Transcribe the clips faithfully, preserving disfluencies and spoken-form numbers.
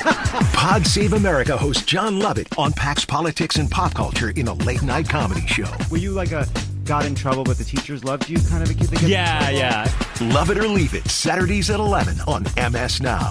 Pod Save America host John Lovett unpacks politics and pop culture in a late-night comedy show. Were you like a got in trouble but the teachers loved you kind of a kid that gets Yeah, yeah. Love It or Leave It, Saturdays at eleven on M S Now.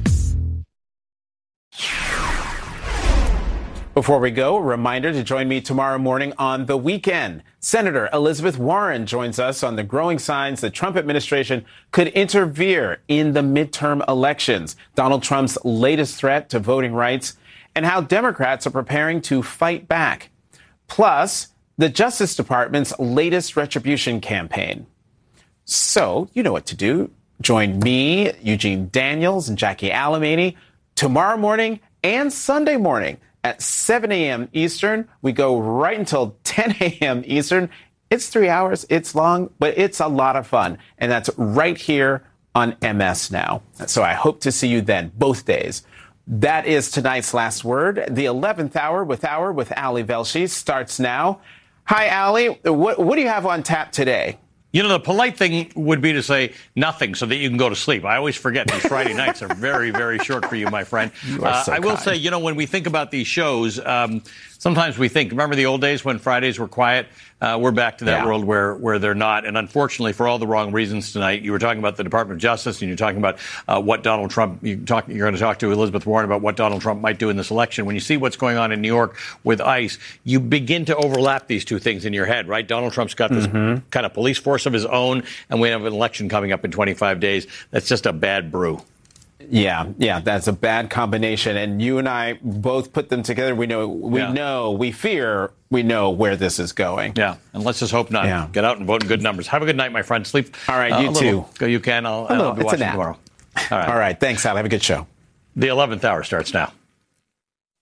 Before we go, a reminder to join me tomorrow morning on The Weekend. Senator Elizabeth Warren joins us on the growing signs the Trump administration could interfere in the midterm elections, Donald Trump's latest threat to voting rights, and how Democrats are preparing to fight back. Plus, the Justice Department's latest retribution campaign. So, you know what to do. Join me, Eugene Daniels, and Jackie Alamany tomorrow morning and Sunday morning at seven a.m. Eastern. We go right until ten a.m. Eastern. It's three hours. It's long, but it's a lot of fun. And that's right here on M S Now. So I hope to see you then, both days. That is tonight's last word. The eleventh hour with Hour with Ali Velshi starts now. Hi, Ali. What, what do you have on tap today? You know, the polite thing would be to say nothing so that you can go to sleep. I always forget these Friday nights are very, very short for you, my friend. You are so uh, I will kind. say, you know, when we think about these shows, um, sometimes we think, remember the old days when Fridays were quiet? Uh, we're back to that Yeah. world where, where they're not. And unfortunately, for all the wrong reasons tonight, you were talking about the Department of Justice and you're talking about uh, what Donald Trump, you talk, you're going to talk to Elizabeth Warren about what Donald Trump might do in this election. When you see what's going on in New York with ICE, you begin to overlap these two things in your head, right? Donald Trump's got this Mm-hmm. kind of police force of his own, and we have an election coming up in twenty-five days. That's just a bad brew. Yeah, yeah, that's a bad combination. And you and I both put them together. We know, we Yeah. know, we fear, we know where this is going. Yeah, and let's just hope not. Yeah. Get out and vote in good numbers. Have a good night, my friend. Sleep. All right, uh, you a little. too. Go, you can. I'll, A little. I'll be It's a watching nap. tomorrow. All right. All right, thanks, Al. Have a good show. The eleventh hour starts now.